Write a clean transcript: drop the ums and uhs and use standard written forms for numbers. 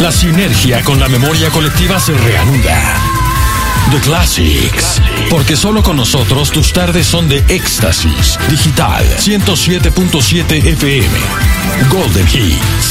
La sinergia con la memoria colectiva se reanuda. The Classics. Porque solo con nosotros tus tardes son de éxtasis. Digital 107.7 FM. Golden Hits.